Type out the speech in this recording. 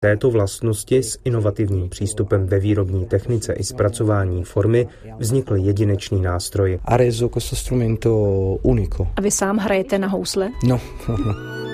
Této vlastnosti s inovativním přístupem ve výrobní technice i zpracování formy vznikl jedinečný nástroj. Ha reso questo strumento unico. A vy sám hrajete na housle? No.